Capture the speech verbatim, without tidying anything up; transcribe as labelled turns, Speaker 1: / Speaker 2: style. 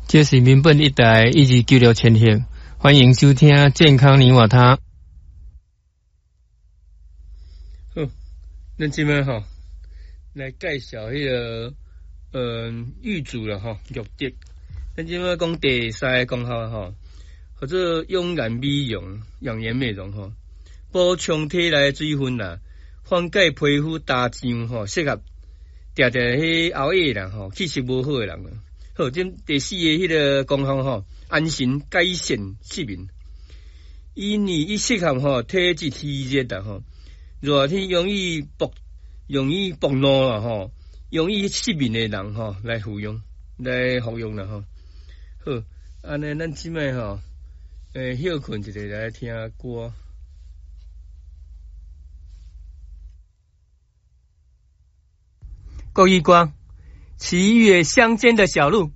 Speaker 1: 这是民本一台一二九六千赫，欢迎收听健康泥瓦他。好，咱今摆吼来介绍迄、那个呃玉竹啦吼，玉竹。咱今摆讲第三个功效吼，或者养颜美容、养颜美容吼，补充体内水分啦，缓解皮肤干痒吼，适合常常迄熬夜人吼，气色无好诶人。好，这第四个迄个功效吼，安神改善失眠，因为伊适合吼体质虚热的吼，热天容易暴容易暴怒啦吼，容易失眠的人吼来服用来服用啦吼。好，安尼咱即摆吼，诶休困一下来听歌。国语歌，七月乡间的小路。